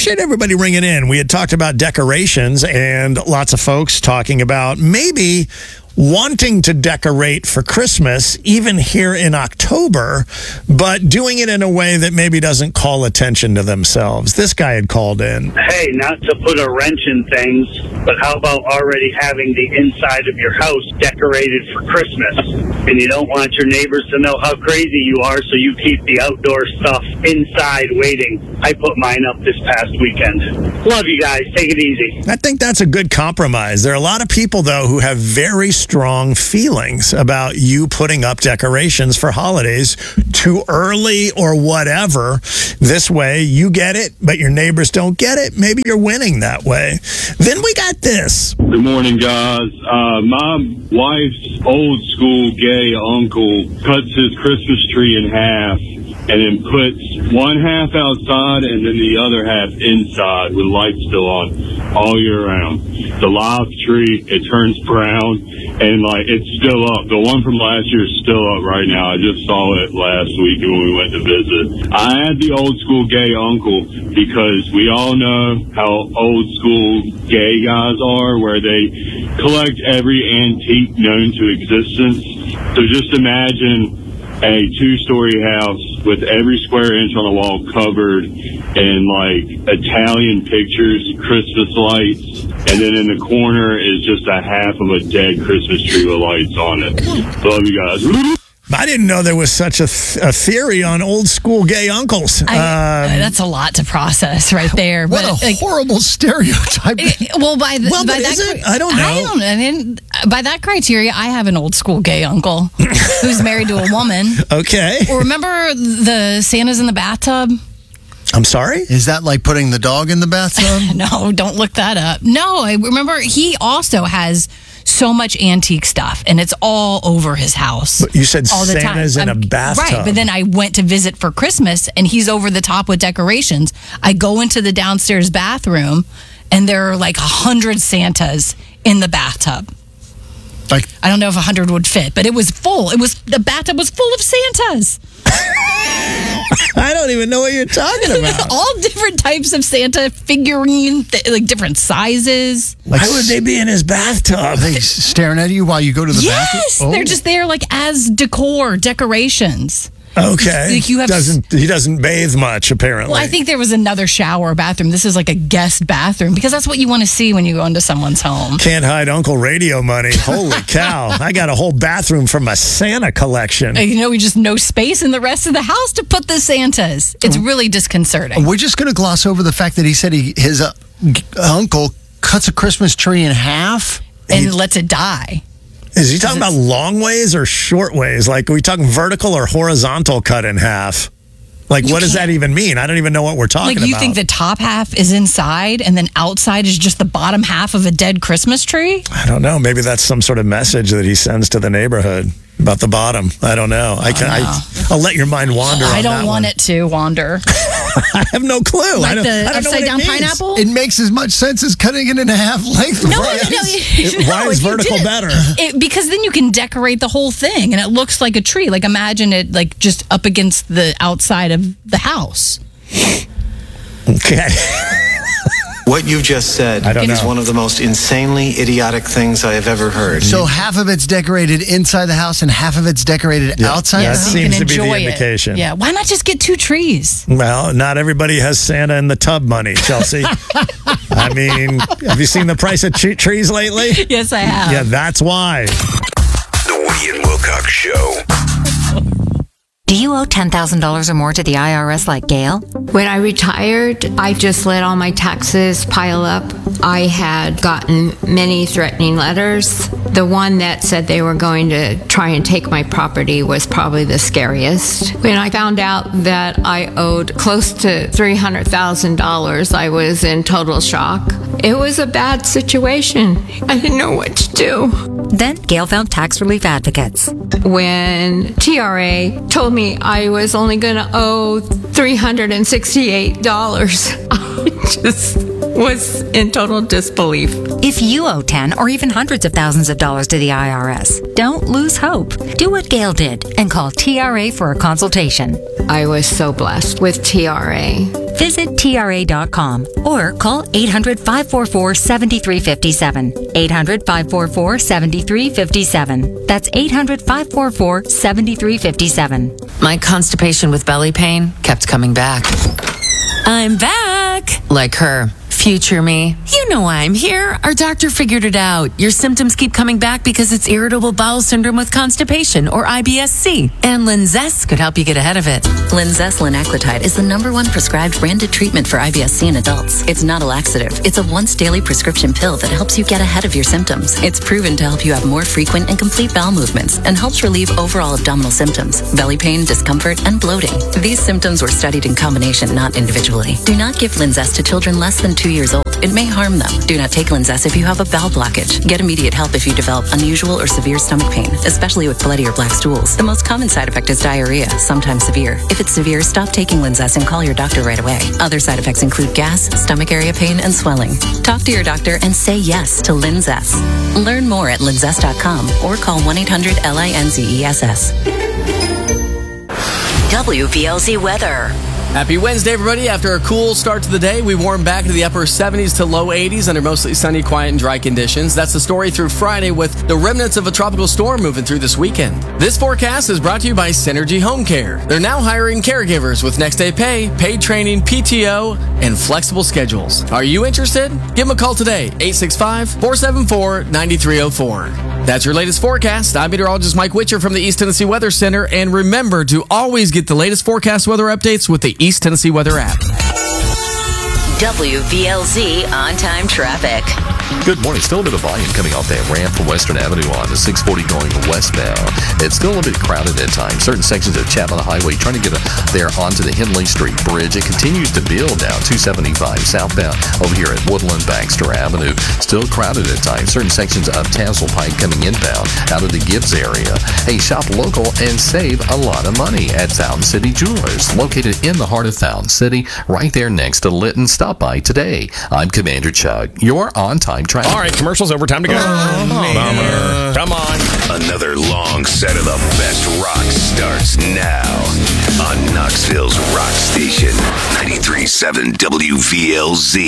appreciate everybody ringing in. We had talked about decorations and lots of folks talking about maybe wanting to decorate for Christmas, even here in October, but doing it in a way that maybe doesn't call attention to themselves. This guy had called in. Hey, not to put a wrench in things, but how about already having the inside of your house decorated for Christmas? And you don't want your neighbors to know how crazy you are, so you keep the outdoor stuff inside waiting. I put mine up this past weekend. Love you guys. Take it easy. I think that's a good compromise. There are a lot of people, though, who have very strong feelings about you putting up decorations for holidays too early or whatever. This way, you get it, but your neighbors don't get it. Maybe you're winning that way. Then we got this. Good morning, guys. My wife's old school gay uncle cuts his Christmas tree in half and then puts one half outside and then the other half inside with lights still on all year round. The live tree, it turns brown and it's still up. The one from last year is still up right now. I just saw it last week when we went to visit. I had the old school gay uncle because we all know how old school gay guys are, where they collect every antique known to existence. So just imagine a two-story house with every square inch on the wall covered in Italian pictures, Christmas lights, and then in the corner is just a half of a dead Christmas tree with lights on it. Love you guys. I didn't know there was such a theory on old school gay uncles. That's a lot to process right there. What a horrible stereotype. I don't know. I mean, by that criteria, I have an old school gay uncle who's married to a woman. Okay. Remember the Santas in the bathtub? I'm sorry? Is that like putting the dog in the bathtub? No, don't look that up. No, I remember he also has so much antique stuff, and it's all over his house. But you said all the Santa's time. in a bathtub. Right, but then I went to visit for Christmas, and he's over the top with decorations. I go into the downstairs bathroom, and there are 100 Santas in the bathtub. I don't know if 100 would fit, but it was full. The bathtub was full of Santas. I don't even know what you're talking about. All different types of Santa figurines, different sizes. Why would they be in his bathtub? Are they staring at you while you go to the bathroom? Yes, they're just there as decor, decorations. Okay. He doesn't bathe much, apparently. Well, I think there was another shower bathroom. This is like a guest bathroom because that's what you want to see when you go into someone's home. Can't hide Uncle Radio money. Holy cow. I got a whole bathroom from my Santa collection. We just no space in the rest of the house to put the Santas. It's really disconcerting. We're just going to gloss over the fact that he said his uncle cuts a Christmas tree in half and lets it die. Is he talking about long ways or short ways? Are we talking vertical or horizontal cut in half? What does that even mean? I don't even know what we're talking about. You think the top half is inside and then outside is just the bottom half of a dead Christmas tree? I don't know. Maybe that's some sort of message that he sends to the neighborhood about the bottom. I don't know. I'll let your mind wander. I don't want it to wander. I have no clue. Like I don't upside down pineapple? It makes as much sense as cutting it in half length. Why is vertical better? Because then you can decorate the whole thing and it looks like a tree. Imagine it just up against the outside of the house. Okay. What you just said is one of the most insanely idiotic things I have ever heard. So half of it's decorated inside the house and half of it's decorated outside? That seems to be the indication. Yeah, why not just get 2 trees? Well, not everybody has Santa in the tub money, Chelsea. I mean, have you seen the price of trees lately? Yes, I have. Yeah, that's why. The Woody and Wilcox Show. Do you owe $10,000 or more to the IRS like Gail? When I retired, I just let all my taxes pile up. I had gotten many threatening letters. The one that said they were going to try and take my property was probably the scariest. When I found out that I owed close to $300,000, I was in total shock. It was a bad situation. I didn't know what to do. Then Gail found tax relief advocates. When TRA told me I was only going to owe $368, I just was in total disbelief. If you owe 10 or even hundreds of thousands of dollars to the IRS, don't lose hope. Do what Gail did and call TRA for a consultation. I was so blessed with TRA. Visit TRA.com or call 800-544-7357. 800-544-7357. That's 800-544-7357. My constipation with belly pain kept coming back. I'm back! Like her. Future me. You know why I'm here. Our doctor figured it out. Your symptoms keep coming back because it's irritable bowel syndrome with constipation, or IBS-C. And Linzess could help you get ahead of it. Linzess linaclotide is the #1 prescribed branded treatment for IBS-C in adults. It's not a laxative. It's a once-daily prescription pill that helps you get ahead of your symptoms. It's proven to help you have more frequent and complete bowel movements and helps relieve overall abdominal symptoms, belly pain, discomfort, and bloating. These symptoms were studied in combination, not individually. Do not give Linzess to children less than 2 years old. It may harm them. Do not take Linzess if you have a bowel blockage. Get immediate help if you develop unusual or severe stomach pain, especially with bloody or black stools. The most common side effect is diarrhea, sometimes severe. If it's severe, stop taking Linzess and call your doctor right away. Other side effects include gas, stomach area pain, and swelling. Talk to your doctor and say yes to Linzess. Learn more at linzess.com or call 1-800-LINZESS. WVLZ weather. Happy Wednesday, everybody. After a cool start to the day, we warm back to the upper 70s to low 80s under mostly sunny, quiet, and dry conditions. That's the story through Friday with the remnants of a tropical storm moving through this weekend. This forecast is brought to you by Synergy Home Care. They're now hiring caregivers with next day pay, paid training, PTO, and flexible schedules. Are you interested? Give them a call today, 865-474-9304. That's your latest forecast. I'm meteorologist Mike Witcher from the East Tennessee Weather Center. And remember to always get the latest forecast weather updates with the East Tennessee Weather app. WVLZ on-time traffic. Good morning. Still a bit of volume coming off that ramp from Western Avenue on the 640 going westbound. It's still a bit crowded at times. Certain sections of Chapman Highway trying to get there onto the Henley Street Bridge. It continues to build now. 275 southbound over here at Woodland Baxter Avenue. Still crowded at times. Certain sections of Tassel Pike coming inbound out of the Gibbs area. Hey, shop local and save a lot of money at Fountain City Jewelers, located in the heart of Fountain City, right there next to Litton. Stop by today. I'm Commander Chuck. You're on time traffic. All right, commercials over. Time to go. Bummer. Come on. Another long set of the best rock starts now on Knoxville's Rock Station, 93.7 WVLZ.